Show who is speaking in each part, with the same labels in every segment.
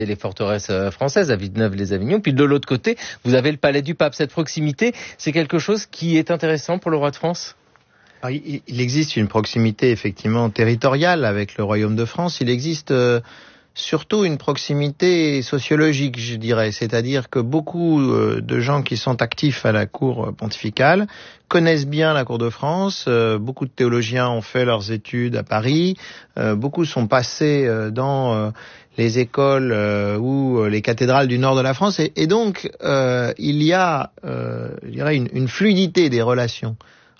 Speaker 1: les forteresses françaises à Villeneuve-les-Avignon. Puis de l'autre côté, vous avez le palais du pape. Cette proximité, c'est quelque chose qui est intéressant pour le roi de France?
Speaker 2: Alors, il existe une proximité effectivement territoriale avec le royaume de France. Il existe surtout une proximité sociologique, je dirais. C'est-à-dire que beaucoup de gens qui sont actifs à la cour pontificale connaissent bien la cour de France. Beaucoup de théologiens ont fait leurs études à Paris. Beaucoup sont passés dans les écoles ou les cathédrales du nord de la France. Et donc, il y a, je dirais, une fluidité des relations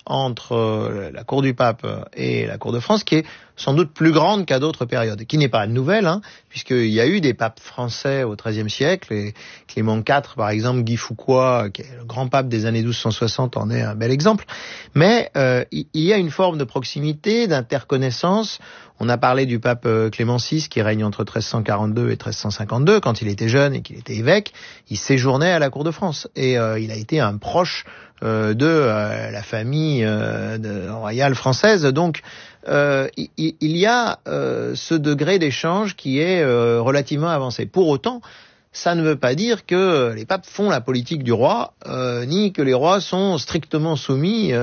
Speaker 2: entre la cour du pape et la cour de France qui est sans doute plus grande qu'à d'autres périodes, qui n'est pas nouvelle, puisqu'il y a eu des papes français au XIIIe siècle, et Clément IV, par exemple, Guy Foucault, qui est le grand pape des années 1260, en est un bel exemple. Mais il y a une forme de proximité, d'interconnaissance. On a parlé du pape Clément VI, qui règne entre 1342 et 1352, quand il était jeune et qu'il était évêque, il séjournait à la cour de France, et il a été un proche de la famille royale française. Donc, il y a ce degré d'échange qui est relativement avancé. Pour autant, ça ne veut pas dire que les papes font la politique du roi, ni que les rois sont strictement soumis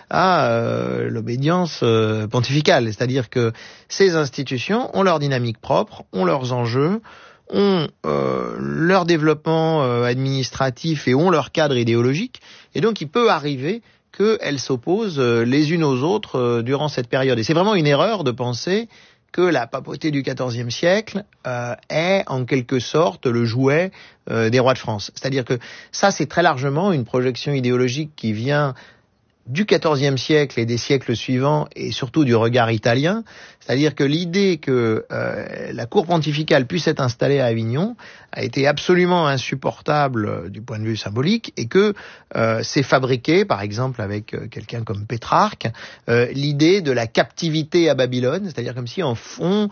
Speaker 2: à l'obédience pontificale. C'est-à-dire que ces institutions ont leur dynamique propre, ont leurs enjeux, ont leur développement administratif et ont leur cadre idéologique. Et donc, il peut arriver qu'elles s'opposent les unes aux autres durant cette période. Et c'est vraiment une erreur de penser que la papauté du XIVe siècle est en quelque sorte le jouet des rois de France. C'est-à-dire que ça, c'est très largement une projection idéologique qui vient du XIVe siècle et des siècles suivants, et surtout du regard italien. C'est-à-dire que l'idée que la cour pontificale puisse être installée à Avignon a été absolument insupportable du point de vue symbolique, et que c'est fabriqué, par exemple avec quelqu'un comme Pétrarque, l'idée de la captivité à Babylone, c'est-à-dire comme si en fond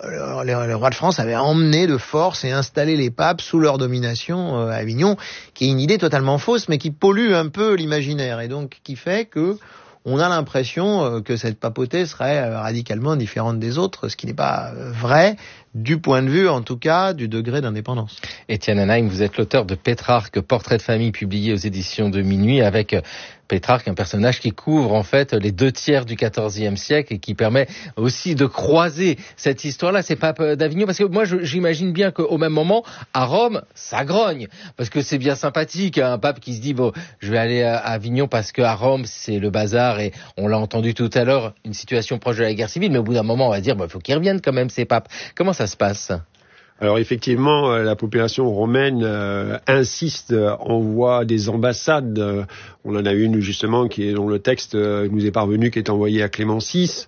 Speaker 2: le roi de France avait emmené de force et installé les papes sous leur domination à Avignon, qui est une idée totalement fausse, mais qui pollue un peu l'imaginaire, et donc qui fait que on a l'impression que cette papauté serait radicalement différente des autres, ce qui n'est pas vrai du point de vue, en tout cas, du degré d'indépendance.
Speaker 1: Étienne Hanheim, vous êtes l'auteur de Pétrarque, portrait de famille, publié aux éditions de Minuit, avec Pétrarque, un personnage qui couvre en fait les 2/3 du XIVe siècle et qui permet aussi de croiser cette histoire-là, ces papes d'Avignon. Parce que moi, j'imagine bien qu'au même moment, à Rome, ça grogne. Parce que c'est bien sympathique, un pape qui se dit, bon, je vais aller à Avignon parce qu'à Rome, c'est le bazar, et on l'a entendu tout à l'heure, une situation proche de la guerre civile. Mais au bout d'un moment, on va dire, il faut qu'ils reviennent quand même, ces papes. Comment ça se passe ?
Speaker 3: Alors effectivement, la population romaine insiste, envoie des ambassades. On en a une justement qui est dans le texte nous est parvenu, qui est envoyée à Clément VI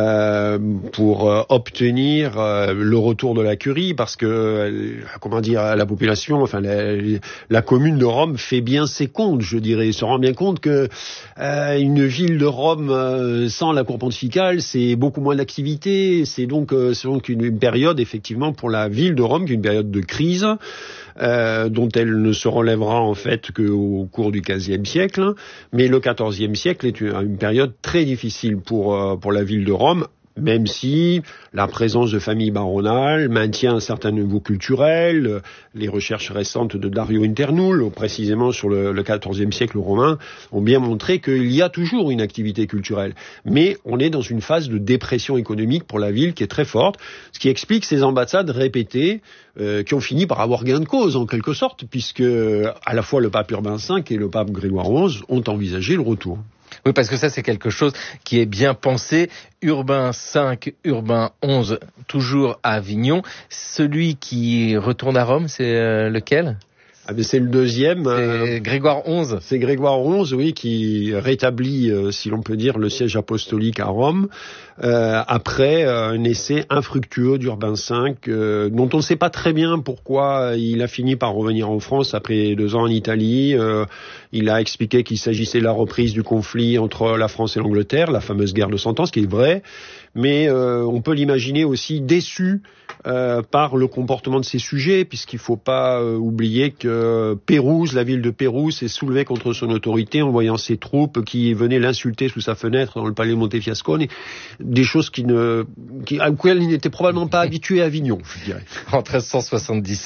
Speaker 3: pour obtenir le retour de la curie, parce que la population, enfin la commune de Rome fait bien ses comptes, je dirais, se rend bien compte que une ville de Rome sans la cour pontificale, c'est beaucoup moins d'activité. C'est donc une période effectivement pour la ville de Rome, qui est une période de crise, dont elle ne se relèvera en fait qu'au cours du XVe siècle. Mais le XIVe siècle est une période très difficile pour la ville de Rome, même si la présence de familles baronales maintient un certain niveau culturel. Les recherches récentes de Dario Internul, précisément sur le XIVe siècle romain, ont bien montré qu'il y a toujours une activité culturelle. Mais on est dans une phase de dépression économique pour la ville qui est très forte, ce qui explique ces ambassades répétées qui ont fini par avoir gain de cause en quelque sorte, puisque à la fois le pape Urbain V et le pape Grégoire XI ont envisagé le retour.
Speaker 1: Oui, parce que ça, c'est quelque chose qui est bien pensé. Urbain V, Urbain XI, toujours à Avignon. Celui qui retourne à Rome, c'est lequel ?
Speaker 3: C'est le deuxième.
Speaker 1: C'est Grégoire XI.
Speaker 3: C'est Grégoire XI, oui, qui rétablit, si l'on peut dire, le siège apostolique à Rome, après un essai infructueux d'Urbain V, dont on ne sait pas très bien pourquoi il a fini par revenir en France après 2 ans en Italie. Il a expliqué qu'il s'agissait de la reprise du conflit entre la France et l'Angleterre, la fameuse guerre de 100 ans, ce qui est vrai, mais on peut l'imaginer aussi déçu par le comportement de ses sujets, puisqu'il ne faut pas oublier que Pérouse, la ville de Pérouse, s'est soulevée contre son autorité en voyant ses troupes qui venaient l'insulter sous sa fenêtre dans le palais Montefiascone, des choses auxquelles il n'était probablement pas habitué à Avignon, je dirais.
Speaker 1: En 1377.